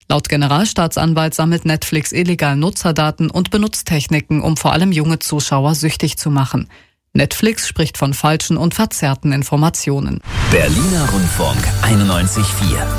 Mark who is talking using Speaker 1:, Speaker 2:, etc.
Speaker 1: Laut Generalstaatsanwalt sammelt Netflix illegal Nutzerdaten und benutzt Techniken, um vor allem junge Zuschauer süchtig zu machen. Netflix spricht von falschen und verzerrten Informationen.
Speaker 2: Berliner Rundfunk 91,4.